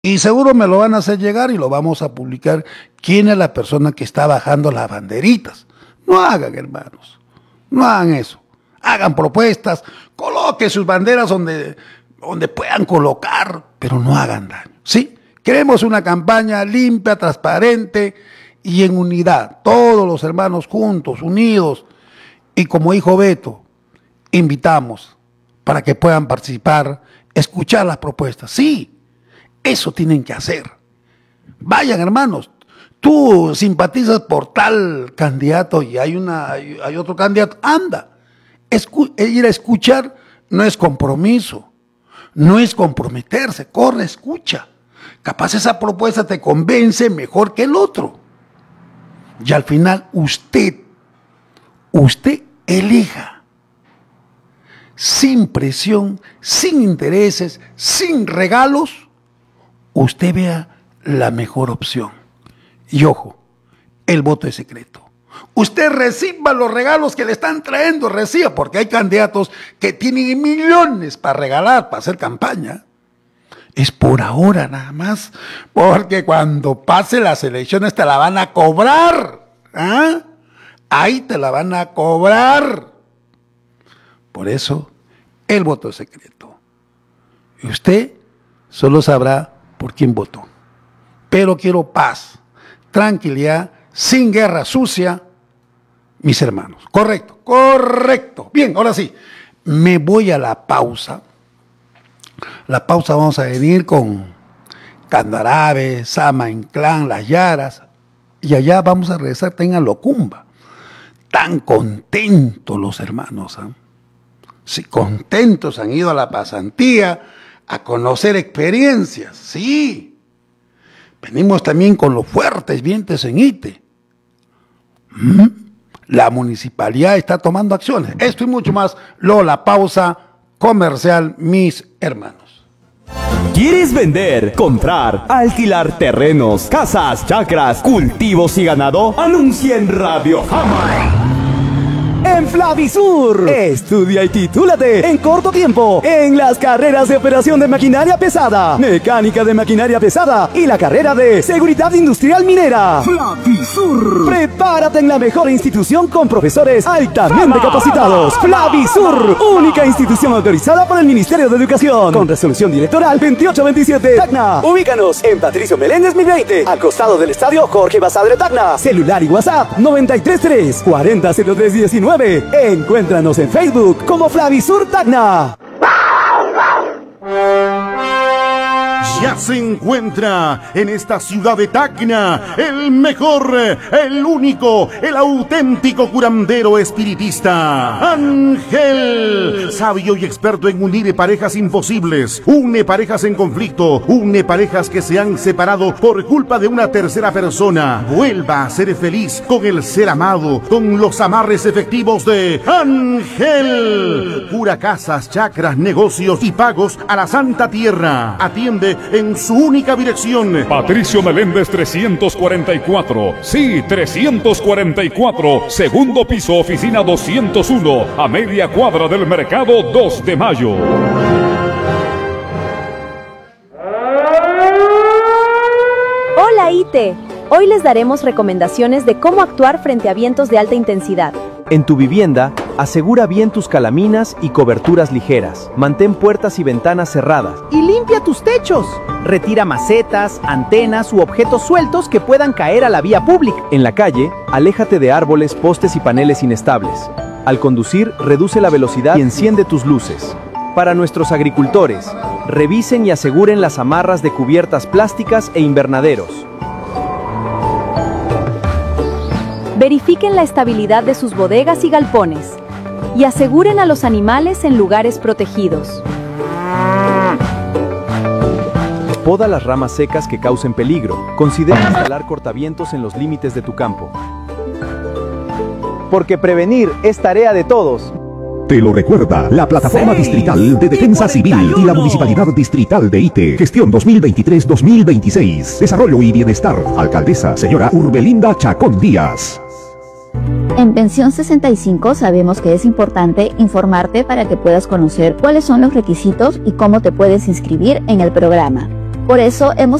Y seguro me lo van a hacer llegar y lo vamos a publicar. ¿Quién es la persona que está bajando las banderitas? No hagan, hermanos. No hagan eso. Hagan propuestas. Coloquen sus banderas donde puedan colocar, pero no hagan daño. ¿Sí? Queremos una campaña limpia, transparente y en unidad. Todos los hermanos juntos, unidos. Y como dijo Beto, invitamos para que puedan participar, escuchar las propuestas. Sí. Eso tienen que hacer. Vayan, hermanos. Tú simpatizas por tal candidato y hay otro candidato. Anda. Ir a escuchar no es compromiso. No es comprometerse. Corre, escucha. Capaz esa propuesta te convence mejor que el otro. Y al final usted elija. Sin presión, sin intereses, sin regalos. Usted vea la mejor opción. Y ojo, el voto es secreto. Usted reciba los regalos que le están trayendo, reciba, porque hay candidatos que tienen millones para regalar, para hacer campaña. Es por ahora nada más, porque cuando pase las elecciones te la van a cobrar. ¿Ah? Ahí te la van a cobrar. Por eso, el voto es secreto. Y usted solo sabrá por quién votó. Pero quiero paz, tranquilidad, sin guerra sucia, mis hermanos. Correcto, correcto. Bien, ahora sí, me voy a la pausa. La pausa vamos a venir con Candarabe, Sama Inclán, Las Yaras, y allá vamos a regresar a Locumba. Tan contentos los hermanos, ¿eh? Sí, contentos, han ido a la pasantía a conocer experiencias, sí. Venimos también con los fuertes vientos en Ite. La municipalidad está tomando acciones. Esto y mucho más, luego la pausa comercial, mis hermanos. ¿Quieres vender, comprar, alquilar terrenos, casas, chacras, cultivos y ganado? Anuncia en Radio Fama. En Flavisur, estudia y titúlate en corto tiempo en las carreras de operación de maquinaria pesada, mecánica de maquinaria pesada y la carrera de seguridad industrial minera. Flavisur. Prepárate en la mejor institución con profesores altamente capacitados. Flavisur, única institución autorizada por el Ministerio de Educación, con resolución directoral 2827. Tacna. Ubícanos en Patricio Meléndez 1020, al costado del estadio Jorge Basadre Tacna. Celular y WhatsApp 933 400319. Encuéntranos en Facebook como Flavisur Tacna. Ya se encuentra en esta ciudad de Tacna el mejor, el único, el auténtico curandero espiritista, Ángel, sabio y experto en unir parejas imposibles, une parejas en conflicto, une parejas que se han separado por culpa de una tercera persona. Vuelva a ser feliz con el ser amado, con los amarres efectivos de Ángel. Cura casas, chacras, negocios y pagos a la Santa Tierra. Atiende en su única dirección. Patricio Meléndez 344. Sí, 344. Segundo piso, oficina 201. A media cuadra del mercado 2 de Mayo. Hola, ITE. Hoy les daremos recomendaciones de cómo actuar frente a vientos de alta intensidad. En tu vivienda, asegura bien tus calaminas y coberturas ligeras. Mantén puertas y ventanas cerradas. Y limpia tus techos. Retira macetas, antenas u objetos sueltos que puedan caer a la vía pública. En la calle, aléjate de árboles, postes y paneles inestables. Al conducir, reduce la velocidad y enciende tus luces. Para nuestros agricultores, revisen y aseguren las amarras de cubiertas plásticas e invernaderos. Verifiquen la estabilidad de sus bodegas y galpones y aseguren a los animales en lugares protegidos. Poda las ramas secas que causen peligro. Considera instalar cortavientos en los límites de tu campo. Porque prevenir es tarea de todos. Te lo recuerda la Plataforma Distrital de Defensa Civil y la Municipalidad Distrital de Ite. Gestión 2023-2026. Desarrollo y Bienestar. Alcaldesa, señora Urbelinda Chacón Díaz. En Pensión 65 sabemos que es importante informarte para que puedas conocer cuáles son los requisitos y cómo te puedes inscribir en el programa. Por eso hemos